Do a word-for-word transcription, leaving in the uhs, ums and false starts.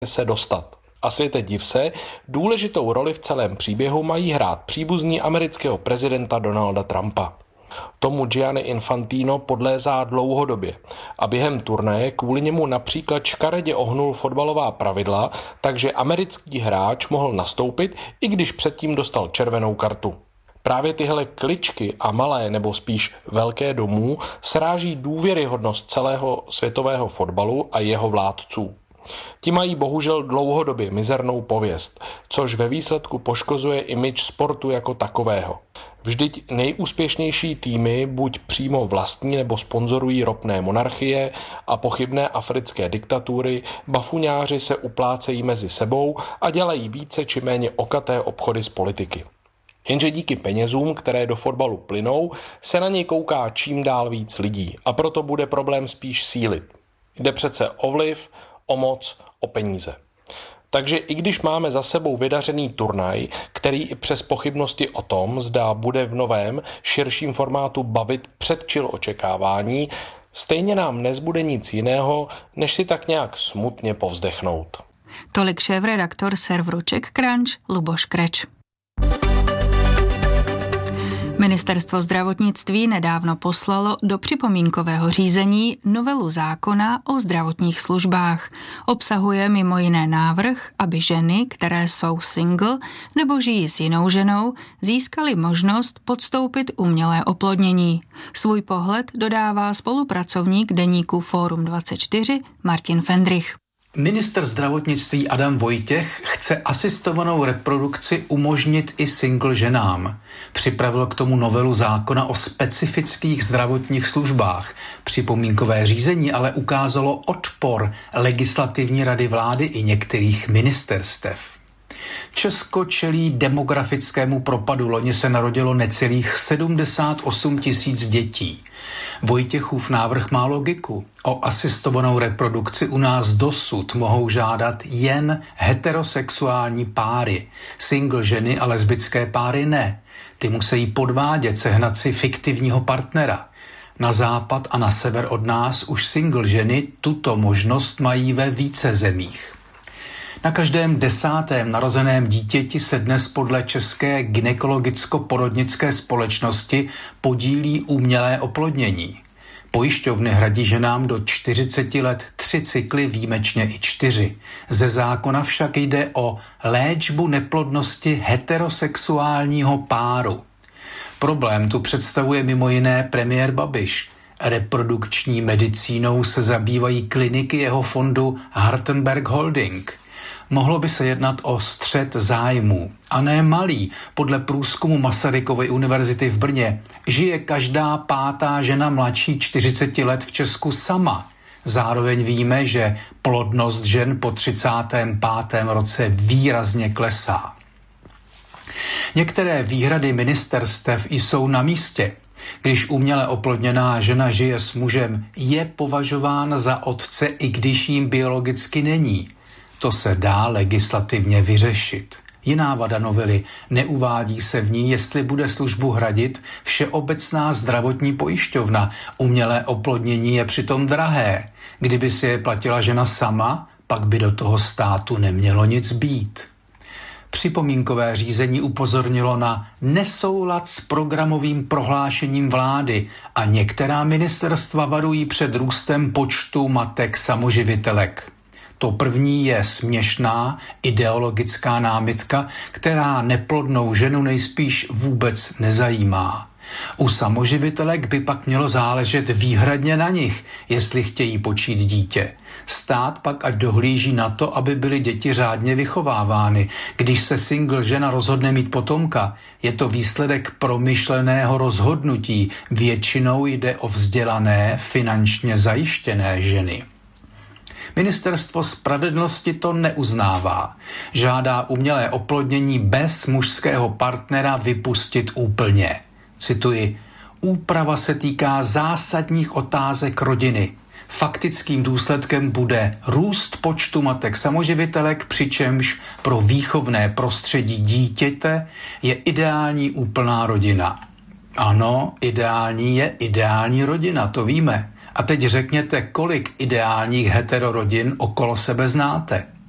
se dostat. A světe div se, důležitou roli v celém příběhu mají hrát příbuzní amerického prezidenta Donalda Trumpa. Tomu Gianni Infantino podlézá dlouhodobě a během turnaje kvůli němu například škaredě ohnul fotbalová pravidla, takže americký hráč mohl nastoupit, i když předtím dostal červenou kartu. Právě tyhle kličky a malé nebo spíš velké domů sráží důvěryhodnost celého světového fotbalu a jeho vládců. Ti mají bohužel dlouhodobě mizernou pověst, což ve výsledku poškozuje image sportu jako takového. Vždyť nejúspěšnější týmy buď přímo vlastní nebo sponzorují ropné monarchie a pochybné africké diktatury, bafuňáři se uplácejí mezi sebou a dělají více či méně okaté obchody s politiky. Jenže díky penězům, které do fotbalu plynou, se na něj kouká čím dál víc lidí a proto bude problém spíš sílit. Jde přece o vliv, o moc, o peníze. Takže i když máme za sebou vydařený turnaj, který i přes pochybnosti o tom, zda bude v novém, širším formátu bavit, předčil očekávání, stejně nám nezbude nic jiného, než si tak nějak smutně povzdechnout. Tolik šéfredaktor serveru CzechCrunch Luboš Kreč. Ministerstvo zdravotnictví nedávno poslalo do připomínkového řízení novelu zákona o zdravotních službách. Obsahuje mimo jiné návrh, aby ženy, které jsou single nebo žijí s jinou ženou, získaly možnost podstoupit umělé oplodnění. Svůj pohled dodává spolupracovník deníku Fórum dvacet čtyři Martin Fendrich. Ministr zdravotnictví Adam Vojtěch chce asistovanou reprodukci umožnit i single ženám. Připravil k tomu novelu zákona o specifických zdravotních službách. Připomínkové řízení ale ukázalo odpor Legislativní rady vlády i některých ministerstev. Česko čelí demografickému propadu. Loni se narodilo necelých sedmdesát osm tisíc dětí. Vojtěchův návrh má logiku. O asistovanou reprodukci u nás dosud mohou žádat jen heterosexuální páry. Single ženy a lesbické páry ne. Ty musí podvádět, sehnat si fiktivního partnera. Na západ a na sever od nás už single ženy tuto možnost mají ve více zemích. Na každém desátém narozeném dítěti se dnes podle České gynekologicko-porodnické společnosti podílí umělé oplodnění. Pojišťovny hradí ženám do čtyřiceti let tři cykly, výjimečně i čtyři. Ze zákona však jde o léčbu neplodnosti heterosexuálního páru. Problém tu představuje mimo jiné premiér Babiš. Reprodukční medicínou se zabývají kliniky jeho fondu Hartenberg Holding. Mohlo by se jednat o střet zájmů. A ne malý. Podle průzkumu Masarykovy univerzity v Brně žije každá pátá žena mladší čtyřiceti let v Česku sama. Zároveň víme, že plodnost žen po třicátém pátém roce výrazně klesá. Některé výhrady ministerstev jsou na místě. Když uměle oplodněná žena žije s mužem, je považován za otce, i když jím biologicky není. To se dá legislativně vyřešit. Jiná vada novely, neuvádí se v ní, jestli bude službu hradit Všeobecná zdravotní pojišťovna. Umělé oplodnění je přitom drahé. Kdyby si je platila žena sama, pak by do toho státu nemělo nic být. Připomínkové řízení upozornilo na nesoulad s programovým prohlášením vlády a některá ministerstva varují před růstem počtu matek samoživitelek. To první je směšná ideologická námitka, která neplodnou ženu nejspíš vůbec nezajímá. U samoživitelek by pak mělo záležet výhradně na nich, jestli chtějí počít dítě. Stát pak ať dohlíží na to, aby byly děti řádně vychovávány. Když se single žena rozhodne mít potomka, je to výsledek promyšleného rozhodnutí. Většinou jde o vzdělané, finančně zajištěné ženy. Ministerstvo spravedlnosti to neuznává. Žádá umělé oplodnění bez mužského partnera vypustit úplně. Cituji, úprava se týká zásadních otázek rodiny. Faktickým důsledkem bude růst počtu matek samoživitelek, přičemž pro výchovné prostředí dítěte je ideální úplná rodina. Ano, ideální je ideální rodina, to víme. A teď řekněte, kolik ideálních heterorodin okolo sebe znáte.